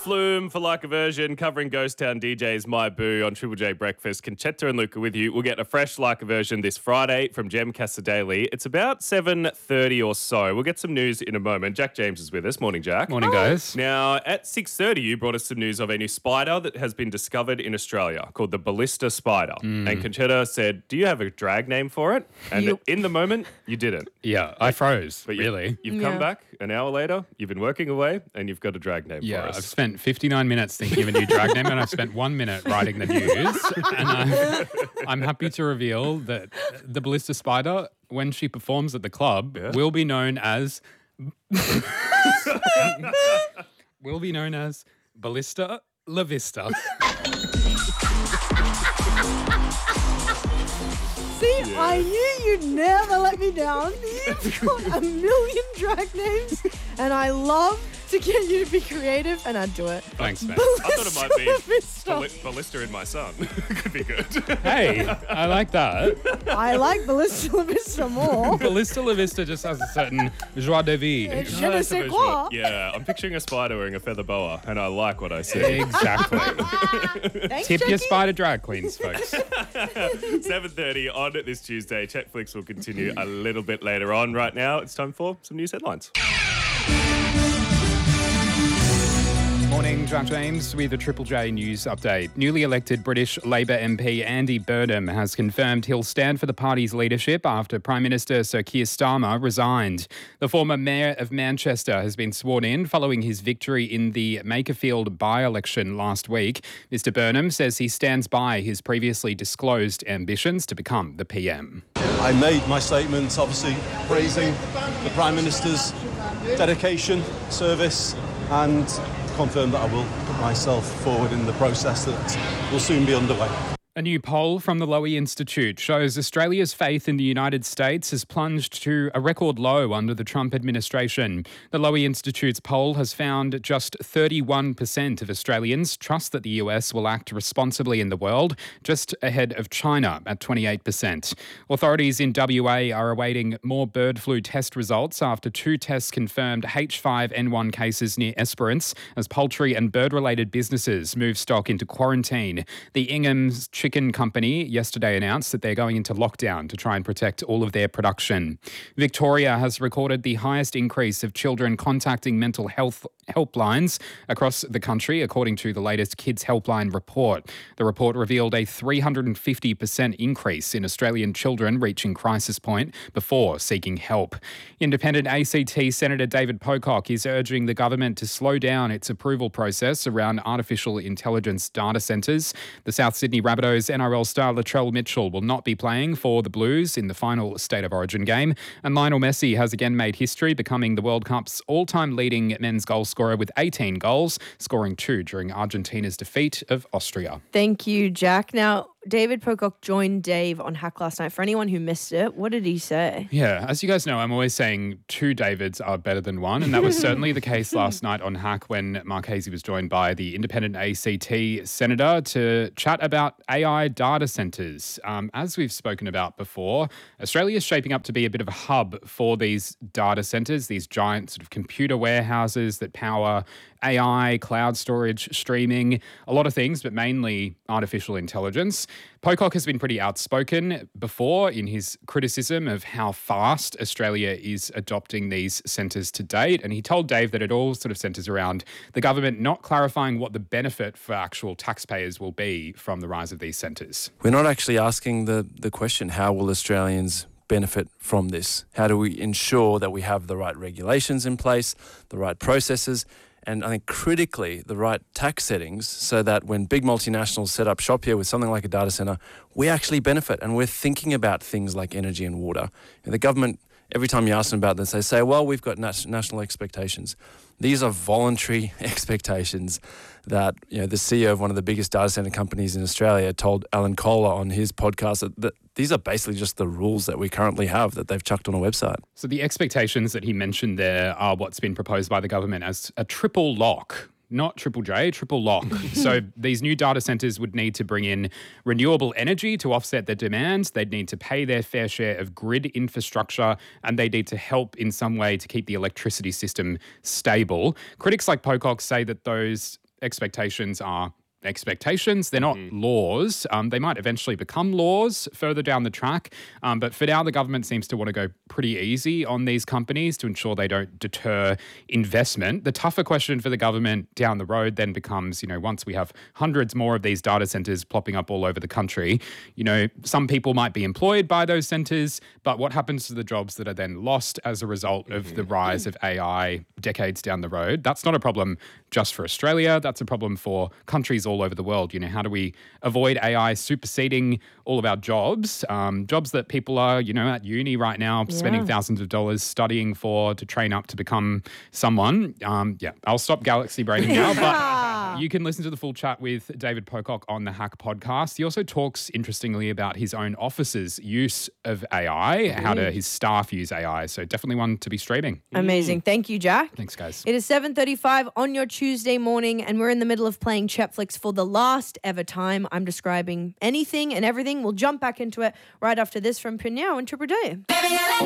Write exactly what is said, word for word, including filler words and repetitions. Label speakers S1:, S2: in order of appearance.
S1: Flume for Like a Version, covering Ghost Town D Js My Boo on Triple J Breakfast. Conchetta and Luca with you. We'll get a fresh Like a Version this Friday from Jem Cassaday. It's about seven thirty or so. We'll get some news in a moment. Jack James is with us. Morning, Jack.
S2: Morning, guys.
S1: Now, at six thirty, you brought us some news of a new spider that has been discovered in Australia called the Ballista spider. Mm. And Conchetta said, do you have a drag name for it? And
S3: You-
S1: in the moment, you didn't.
S2: Yeah, I froze,
S1: But you-
S2: really.
S1: You've
S3: Yeah.
S1: come back an hour later, you've been working away, and you've got a drag name
S2: Yeah,
S1: for us.
S2: I've spent fifty-nine minutes thinking of a new drag name and I've spent one minute writing the news. And I'm, I'm happy to reveal that the Ballista Spider, when she performs at the club,
S1: Yeah.
S2: will be known as... will be known as Ballista La Vista.
S3: See, I knew you'd never let me down. You've got a million drag names, and I love to get you to be creative, and I'd do it.
S2: Thanks, man.
S1: I thought it might be
S3: Ballista.
S1: Balli- Ballista in my son. Could be good.
S2: Hey, I like that.
S3: I like Ballista La Vista more.
S2: Ballista La Vista just has a certain joie de vivre.
S3: Je ne sais quoi.
S1: Yeah, I'm picturing a spider wearing a feather boa, and I like what I see.
S2: Exactly.
S3: Thanks,
S2: Tip your
S3: Jackie.
S2: spider drag queens, folks.
S1: seven thirty on this Tuesday. Chatflix will continue a little bit later on. Right now, it's time for some news headlines.
S2: Morning, Jack James with a Triple J news update. Newly elected British Labor M P Andy Burnham has confirmed he'll stand for the party's leadership after Prime Minister Sir Keir Starmer resigned. The former Mayor of Manchester has been sworn in following his victory in the Makerfield by-election last week. Mister Burnham says he stands by his previously disclosed ambitions to become the P M.
S4: I made my statement, obviously praising the Prime Minister's dedication, service, and confirm that I will put myself forward in the process that will soon be underway.
S2: A new poll from the Lowy Institute shows Australia's faith in the United States has plunged to a record low under the Trump administration. The Lowy Institute's poll has found just thirty-one percent of Australians trust that the U S will act responsibly in the world, just ahead of China at twenty-eight percent. Authorities in W A are awaiting more bird flu test results after two tests confirmed H five N one cases near Esperance as poultry and bird-related businesses move stock into quarantine. The Ingham's Chicken Company yesterday announced that they're going into lockdown to try and protect all of their production. Victoria has recorded the highest increase of children contacting mental health helplines across the country, according to the latest Kids Helpline report. The report revealed a three hundred fifty percent increase in Australian children reaching crisis point before seeking help. Independent A C T Senator David Pocock is urging the government to slow down its approval process around artificial intelligence data centres. The South Sydney Rabbitohs N R L star Latrell Mitchell will not be playing for the Blues in the final State of Origin game. And Lionel Messi has again made history, becoming the World Cup's all-time leading men's goal scorer with eighteen goals, scoring two during Argentina's defeat of Austria.
S3: Thank you, Jack. Now, David Pocock joined Dave on Hack last night. For anyone who missed it, what did he say?
S2: Yeah, as you guys know, I'm always saying two Davids are better than one, and that was certainly the case last night on Hack when Mark Hazy was joined by the independent A C T senator to chat about A I data centres. Um, as we've spoken about before, Australia is shaping up to be a bit of a hub for these data centres, these giant sort of computer warehouses that power A I, cloud storage, streaming, a lot of things, but mainly artificial intelligence. Pocock has been pretty outspoken before in his criticism of how fast Australia is adopting these centres to date. And he told Dave that it all sort of centres around the government not clarifying what the benefit for actual taxpayers will be from the rise of these centres.
S5: We're not actually asking the, the question, how will Australians benefit from this? How do we ensure that we have the right regulations in place, the right processes, and I think critically the right tax settings so that when big multinationals set up shop here with something like a data centre, we actually benefit, and we're thinking about things like energy and water. And the government, every time you ask them about this, they say, well, we've got nat- national expectations. These are voluntary expectations that, you know, the C E O of one of the biggest data center companies in Australia told Alan Kohler on his podcast that, that these are basically just the rules that we currently have that they've chucked on a website.
S2: So the expectations that he mentioned there are what's been proposed by the government as a triple lock. Not Triple J, triple lock. So these new data centres would need to bring in renewable energy to offset their demands. They'd need to pay their fair share of grid infrastructure, and they need to help in some way to keep the electricity system stable. Critics like Pocock say that those expectations are expectations. They're not mm. laws. Um, they might eventually become laws further down the track. Um, but for now, the government seems to want to go pretty easy on these companies to ensure they don't deter investment. The tougher question for the government down the road then becomes, you know, once we have hundreds more of these data centers plopping up all over the country, you know, some people might be employed by those centers, but what happens to the jobs that are then lost as a result of mm-hmm. the rise of A I decades down the road? That's not a problem just for Australia. That's a problem for countries all all over the world. You know, how do we avoid A I superseding all of our jobs? Um, jobs that people are, you know, at uni right now, yeah. spending thousands of dollars studying for to train up to become someone. Um, yeah, I'll stop galaxy braining now, but you can listen to the full chat with David Pocock on the Hack podcast. He also talks, interestingly, about his own office's use of A I, mm. how do his staff use A I. So definitely one to be streaming.
S3: Amazing. Mm. Thank you, Jack.
S2: Thanks, guys.
S3: It is seven thirty-five on your Tuesday morning, and we're in the middle of playing Chetflix for the last ever time. I'm describing anything and everything. We'll jump back into it right after this from Pinyao and Triple J.